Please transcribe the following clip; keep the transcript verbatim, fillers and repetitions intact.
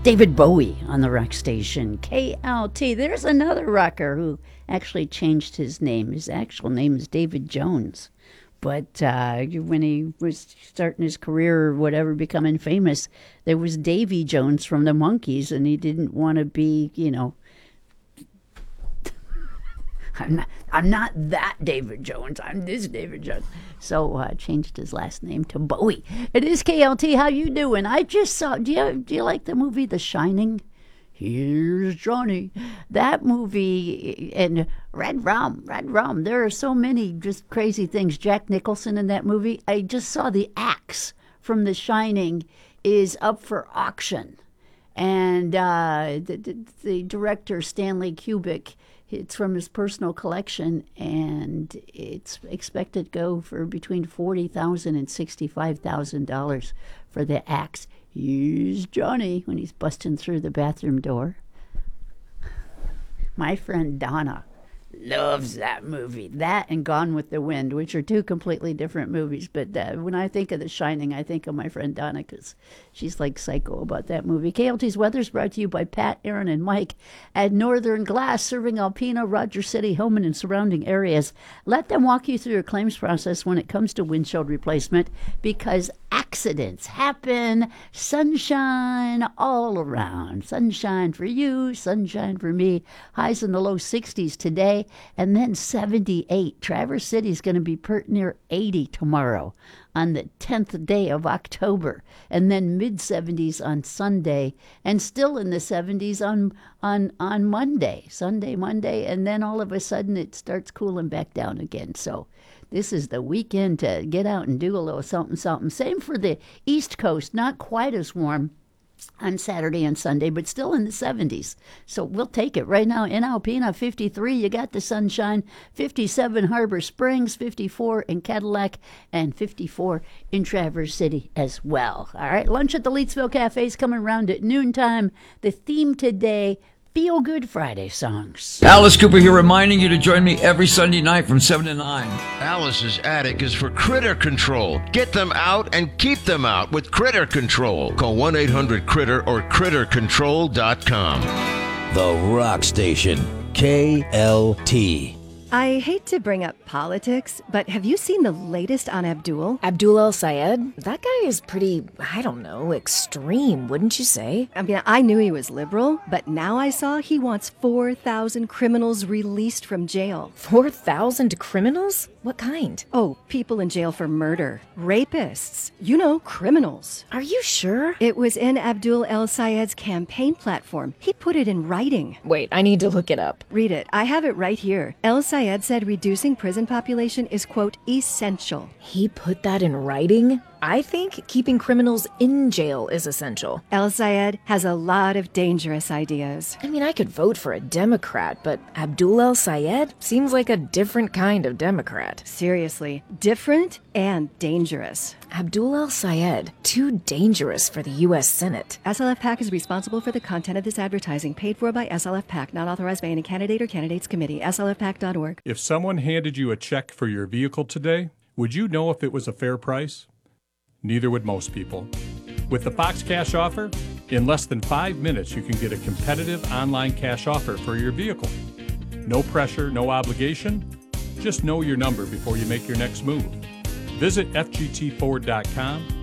David Bowie on the rock station, K L T. There's another rocker who actually changed his name. His actual name is David Jones. But uh, when he was starting his career or whatever, becoming famous, there was Davy Jones from the Monkees, and he didn't want to be, you know, I'm not, I'm not that David Jones. I'm this David Jones. So uh, changed his last name to Bowie. It is K L T. How you doing? I just saw. Do you do you like the movie The Shining? Here's Johnny. That movie and Red Rum, Red Rum. There are so many just crazy things. Jack Nicholson in that movie. I just saw the axe from The Shining is up for auction, and uh, the, the the director Stanley Kubrick. It's from his personal collection, and it's expected to go for between forty thousand dollars and sixty-five thousand dollars for the axe. Here's Johnny when he's busting through the bathroom door. My friend Donna loves that movie. That and Gone with the Wind, which are two completely different movies. But uh, when I think of The Shining, I think of my friend Donna because she's like psycho about that movie. K L T's Weather's brought to you by Pat, Aaron, and Mike at Northern Glass, serving Alpena, Rogers City, Homan, and surrounding areas. Let them walk you through your claims process when it comes to windshield replacement because accidents happen. Sunshine all around. Sunshine for you, sunshine for me. Highs in the low sixties today. And then seventy-eight. Traverse City is going to be pert near eighty tomorrow on the tenth day of October. And then mid-seventies on Sunday. And still in the seventies on, on, on Monday. Sunday, Monday. And then all of a sudden it starts cooling back down again. So this is the weekend to get out and do a little something, something. Same for the East Coast. Not quite as warm on Saturday and Sunday, but still in the seventies. So we'll take it. Right now in Alpena, fifty-three, you got the sunshine, fifty-seven Harbor Springs, fifty-four in Cadillac, and fifty-four in Traverse City as well. All right, lunch at the Leetsville Cafe is coming around at noontime. The theme today, Feel Good Friday songs. Alice Cooper here reminding you to join me every Sunday night from seven to nine. Alice's Attic is for critter control. Get them out and keep them out with Critter Control. Call one eight hundred critter or critter control dot com. The Rock Station, K L T. I hate to bring up politics, but have you seen the latest on Abdul? Abdul El-Sayed? That guy is pretty, I don't know, extreme, wouldn't you say? I mean, I knew he was liberal, but now I saw he wants four thousand criminals released from jail. four thousand criminals? What kind? Oh, people in jail for murder. Rapists. You know, criminals. Are you sure? It was in Abdul El-Sayed's campaign platform. He put it in writing. Wait, I need to look it up. Read it. I have it right here. El-Sayed said reducing prison population is, quote, essential. He put that in writing? I think keeping criminals in jail is essential. El-Sayed has a lot of dangerous ideas. I mean, I could vote for a Democrat, but Abdul El-Sayed seems like a different kind of Democrat. Seriously, different and dangerous. Abdul El-Sayed, too dangerous for the U S Senate. S L F PAC is responsible for the content of this advertising, paid for by S L F PAC, not authorized by any candidate or candidates committee. S L F P A C dot org. If someone handed you a check for your vehicle today, would you know if it was a fair price? Neither would most people. With the Fox Cash Offer, in less than five minutes you can get a competitive online cash offer for your vehicle. No pressure, no obligation. Just know your number before you make your next move. Visit F G T Ford dot com